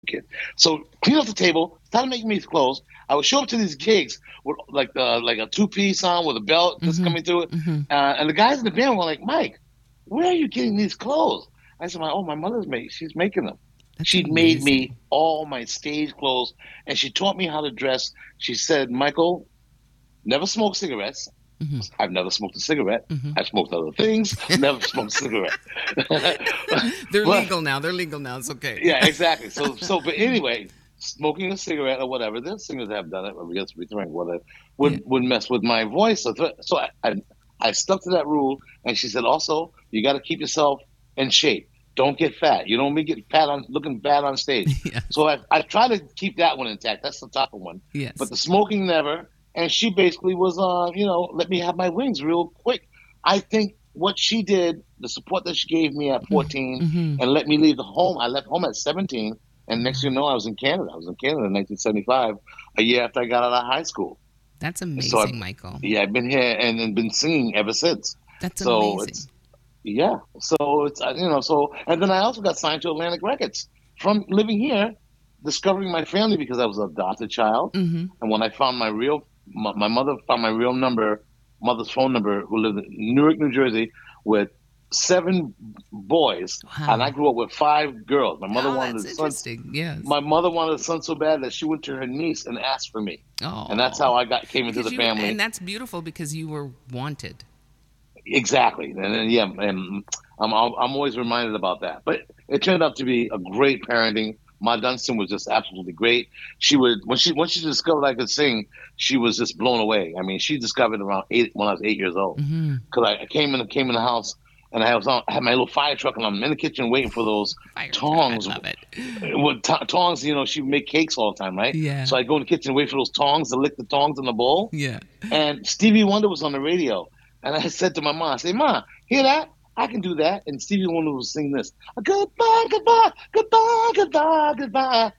kid. So clean up the table, started making me clothes. I would show up to these gigs with like a two piece on with a belt just Mm-hmm. coming through it, Mm-hmm. and the guys in the band were like, "Mike, where are you getting these clothes?" I said, "Oh, my mother's made. She's making them. That's She made me amazing. all my stage clothes, and she taught me how to dress." She said, "Michael, never smoke cigarettes." Mm-hmm. I've never smoked a cigarette. Mm-hmm. I've smoked other things, never smoked a cigarette. They're But legal now. They're legal now. It's okay. yeah, exactly. But anyway, smoking a cigarette or whatever, there's singers that have done it, or yes, we drink, whatever, Yeah. would mess with my voice. So I stuck to that rule. And she said, also, you got to keep yourself in shape. Don't get fat. You don't be getting fat on looking bad on stage. Yes. So I try to keep that one intact. That's the tougher one. But Yes. the smoking never. And she basically was, let me have my wings real quick. I think what she did, the support that she gave me at 14, Mm-hmm. and let me leave the home. I left home at 17, and next thing you Wow. know, I was in Canada. I was in Canada in 1975, a year after I got out of high school. That's So amazing, Michael. I've been here and been singing ever since. That's So amazing. it's yeah. So it's and then I also got signed to Atlantic Records from living here, discovering my family because I was an adopted child, Mm-hmm. and when I found my mother found my real mother's phone number, who lived in Newark, New Jersey, with seven boys, and I Wow. grew up with five girls. Oh, that's interesting. Yes. My mother wanted a son so bad that she went to her niece and asked for me, and that's Oh, how I came into because the you and family. that's beautiful because you were wanted. Exactly, and then, yeah, and I'm always reminded about that. But it turned out to be a great parenting. Ma Dunstan was just absolutely great. She would once she discovered I could sing, she was just blown away. I mean, she discovered around eight when I was 8 years old, Mm-hmm. because I came in the house, and I had my little fire truck, and I'm in the kitchen waiting for those Fire truck. I tongs. love it. With tongs, she would make cakes all the time, right? Yeah. So I go in the kitchen and wait for those tongs to lick the tongs in the bowl, Yeah. and Stevie Wonder was on the radio. And I said to my mom, I said, "Ma, hear that? I can do that." And Stevie Wonder was singing this, "Goodbye, goodbye, goodbye, goodbye, goodbye."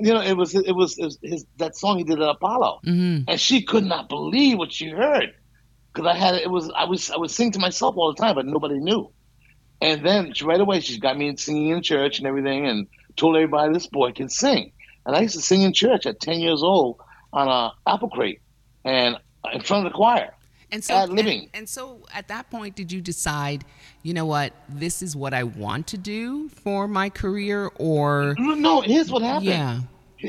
It was his that song he did at Apollo. Mm-hmm. And she could not believe what she heard. Because I had it was I would sing to myself all the time, but nobody knew. And then right away she got me singing in church and everything, and told everybody this boy can sing. And I used to sing in church at 10 years old on a apple crate and in front of the choir, And so ad libbing. and so at that point did you decide, you know what, this is what I want to do for my career or No, here's what happened. yeah.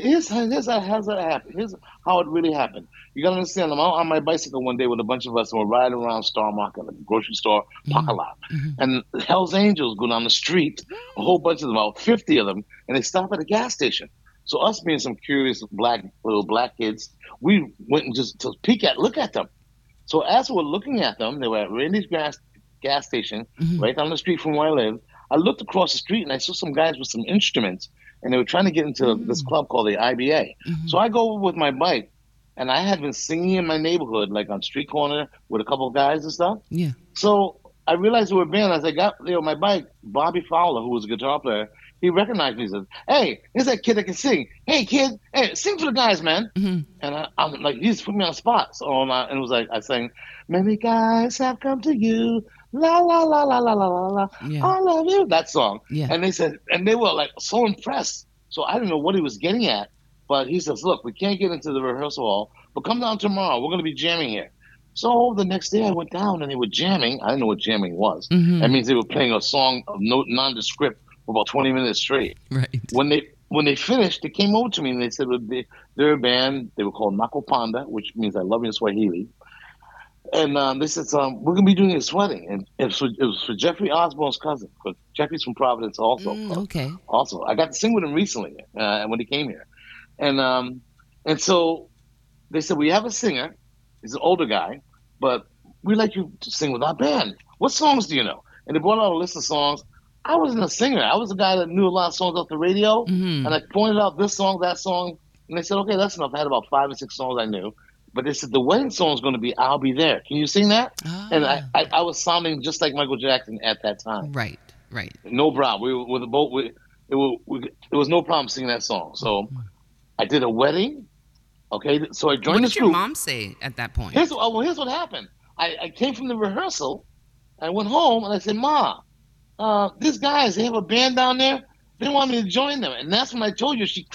Here's how it happened. Here's how it really happened. You gotta understand. I'm out on my bicycle one day with a bunch of us, and we're riding around Star Market, like a grocery store parking lot. Mm-hmm. And Hell's Angels go down the street, a whole bunch of them, about 50 of them, and they stop at a gas station. So us being some curious little black kids, we went and just to look at them. So as we're looking at them, they were at Randy's gas station, Mm-hmm. right down the street from where I live. I looked across the street and I saw some guys with some instruments, and they were trying to get into this Mm-hmm. club called the IBA. Mm-hmm. So I go with my bike, and I had been singing in my neighborhood, like on street corner with a couple of guys and stuff. Yeah. So I realized they were a band. As I got my bike, Bobby Fowler, who was a guitar player, he recognized me. He said, "Hey, here's that kid that can sing. Hey, kid, hey, sing for the guys, man." Mm-hmm. And I'm like, he just put me on the spot. So and it was like I sang, "Many guys have come to you, la la la la la la la la, Yeah. I love you." That song. Yeah. And they were like so impressed. So I didn't know what he was getting at, but he says, "Look, we can't get into the rehearsal hall, but come down tomorrow. We're going to be jamming here." So the next day I went down and they were jamming. I didn't know what jamming was. That Mm-hmm. means they were playing a song of nondescript for about 20 minutes straight. Right. When they finished, they came over to me and they said they're a band. They were called Nakopanda, which means I love you in Swahili. And they said, "We're gonna be doing this wedding," and it was for Jeffrey Osborne's cousin. Because Jeffrey's from Providence, also. Okay. Also, I got to sing with him recently when he came here, and so they said, "We have a singer. He's an older guy, but we'd like you to sing with our band. What songs do you know?" And they brought out a list of songs. I wasn't a singer. I was a guy that knew a lot of songs off the radio, Mm-hmm. and I pointed out this song, that song, and they said, "Okay, that's enough." I had about 5 or 6 songs I knew, but they said the wedding song is going to be "I'll Be There." Can you sing that? And Ah. I was sounding just like Michael Jackson at that time. Right. Right. No problem. We were with a boat. It was no problem singing that song. So I did a wedding. Okay, so I What joined did this your group. mom say at that point? Here's what happened. I came from the rehearsal. I went home and I said, "Ma, these guys, they have a band down there. They didn't want me to join them, and that's when I told you she